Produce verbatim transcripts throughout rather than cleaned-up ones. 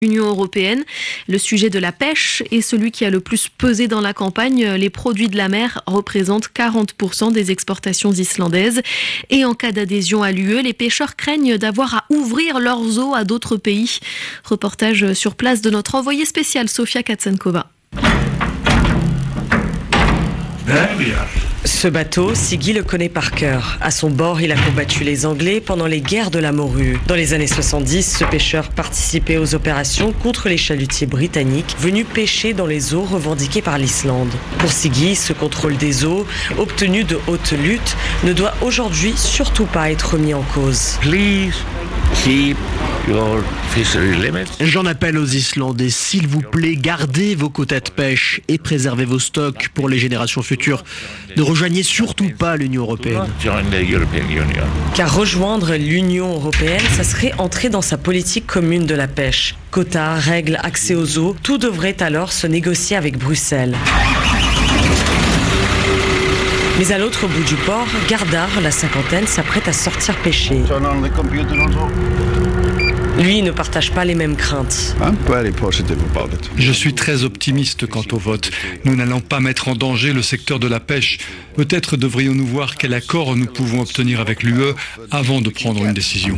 L'Union européenne. Le sujet de la pêche est celui qui a le plus pesé dans la campagne. Les produits de la mer représentent quarante pour cent des exportations islandaises. Et en cas d'adhésion à l'U E, les pêcheurs craignent d'avoir à ouvrir leurs eaux à d'autres pays. Reportage sur place de notre envoyée spéciale Sofia Katsenkova. Ce bateau, Siggy le connaît par cœur. À son bord, il a combattu les Anglais pendant les guerres de la Morue. Dans les années soixante-dix, ce pêcheur participait aux opérations contre les chalutiers britanniques venus pêcher dans les eaux revendiquées par l'Islande. Pour Siggy, ce contrôle des eaux, obtenu de haute lutte, ne doit aujourd'hui surtout pas être remis en cause. Please keep your fishery limits. J'en appelle aux Islandais, s'il vous plaît, gardez vos quotas de pêche et préservez vos stocks pour les générations futures. Ne rejoignez surtout pas l'Union européenne. Car rejoindre l'Union européenne, ça serait entrer dans sa politique commune de la pêche. Quotas, règles, accès aux eaux, tout devrait alors se négocier avec Bruxelles. Mais à l'autre bout du port, Gardar, la cinquantaine, s'apprête à sortir pêcher. Lui ne partage pas les mêmes craintes. Je suis très optimiste quant au vote. Nous n'allons pas mettre en danger le secteur de la pêche. Peut-être devrions-nous voir quel accord nous pouvons obtenir avec l'U E avant de prendre une décision.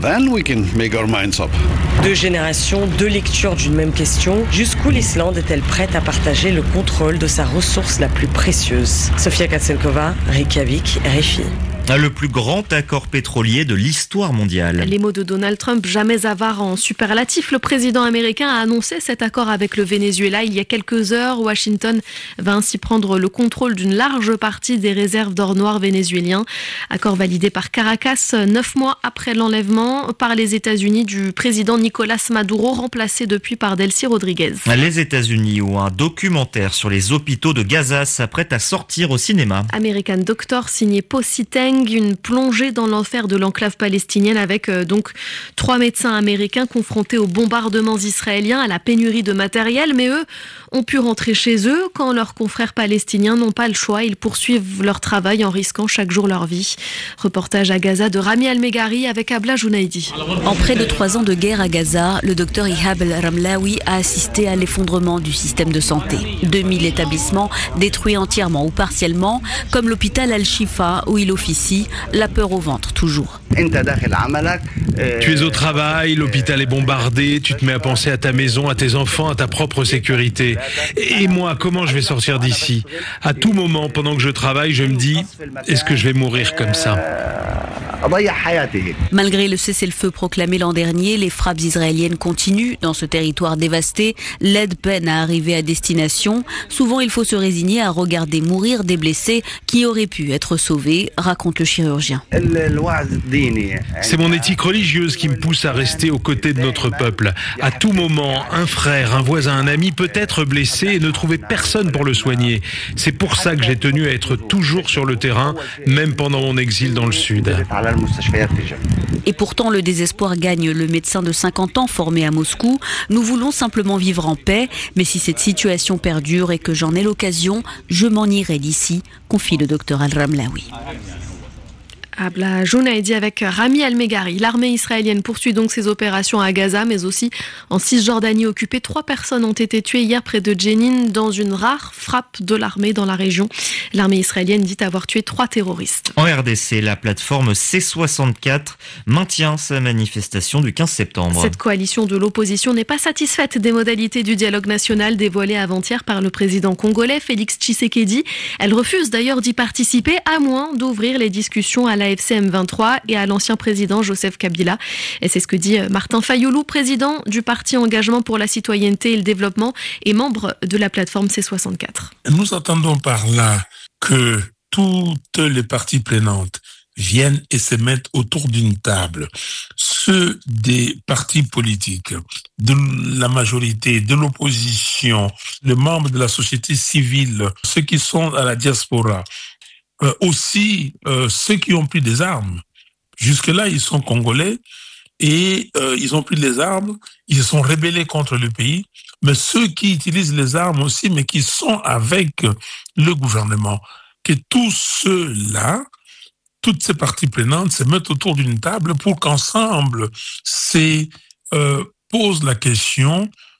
Deux générations, deux lectures d'une même question. Jusqu'où l'Islande est-elle prête à partager le contrôle de sa ressource la plus précieuse? Sofia Katsenkova, Reykjavik, R F I. Le plus grand accord pétrolier de l'histoire mondiale. Les mots de Donald Trump, jamais avare en superlatif. Le président américain a annoncé cet accord avec le Venezuela il y a quelques heures. Washington va ainsi prendre le contrôle d'une large partie des réserves d'or noir vénézuélien. Accord validé par Caracas neuf mois après l'enlèvement par les États-Unis du président Nicolás Maduro, remplacé depuis par Delcy Rodriguez. Les États-Unis, où un documentaire sur les hôpitaux de Gaza s'apprête à sortir au cinéma. American Doctor, signé Positeng. Une plongée dans l'enfer de l'enclave palestinienne avec euh, donc trois médecins américains confrontés aux bombardements israéliens, à la pénurie de matériel, mais eux ont pu rentrer chez eux quand leurs confrères palestiniens n'ont pas le choix. Ils poursuivent leur travail en risquant chaque jour leur vie. Reportage à Gaza de Rami Al-Meghari avec Abla Jounaidi. En près de trois ans de guerre à Gaza, le docteur Ihab El-Ramlaoui a assisté à l'effondrement du système de santé. deux mille établissements détruits entièrement ou partiellement, comme l'hôpital Al-Shifa où il officie. La peur au ventre, toujours. Tu es au travail, l'hôpital est bombardé, tu te mets à penser à ta maison, à tes enfants, à ta propre sécurité. Et moi, comment je vais sortir d'ici? À tout moment, pendant que je travaille, je me dis, est-ce que je vais mourir comme ça? Malgré le cessez-le-feu proclamé l'an dernier, les frappes israéliennes continuent dans ce territoire dévasté. L'aide peine à arriver à destination. Souvent, il faut se résigner à regarder mourir des blessés qui auraient pu être sauvés, raconte le chirurgien. C'est mon éthique religieuse qui me pousse à rester aux côtés de notre peuple. À tout moment, un frère, un voisin, un ami peut être blessé et ne trouver personne pour le soigner. C'est pour ça que j'ai tenu à être toujours sur le terrain, même pendant mon exil dans le sud. Et pourtant, le désespoir gagne le médecin de cinquante ans formé à Moscou. Nous voulons simplement vivre en paix, mais si cette situation perdure et que j'en ai l'occasion, je m'en irai d'ici, confie le docteur Al-Ramlaoui. Abla Jounaidi avec Rami Al-Meghari. L'armée israélienne poursuit donc ses opérations à Gaza, mais aussi en Cisjordanie occupée. Trois personnes ont été tuées hier près de Jenin dans une rare frappe de l'armée dans la région. L'armée israélienne dit avoir tué trois terroristes. En R D C, la plateforme C soixante-quatre maintient sa manifestation du quinze septembre. Cette coalition de l'opposition n'est pas satisfaite des modalités du dialogue national dévoilé avant-hier par le président congolais Félix Tshisekedi. Elle refuse d'ailleurs d'y participer, à moins d'ouvrir les discussions à la F C M vingt-trois et à l'ancien président Joseph Kabila. Et c'est ce que dit Martin Fayoulou, président du parti Engagement pour la citoyenneté et le développement et membre de la plateforme C soixante-quatre. Nous entendons par là que toutes les parties prenantes viennent et se mettent autour d'une table. Ceux des partis politiques, de la majorité, de l'opposition, les membres de la société civile, ceux qui sont à la diaspora, Euh, aussi euh, ceux qui ont pris des armes. Jusque-là, ils sont congolais et euh, ils ont pris des armes, ils se sont rebellés contre le pays, mais ceux qui utilisent les armes aussi, mais qui sont avec le gouvernement, que tous ceux-là, toutes ces parties prenantes se mettent autour d'une table pour qu'ensemble, c'est, euh, posent la question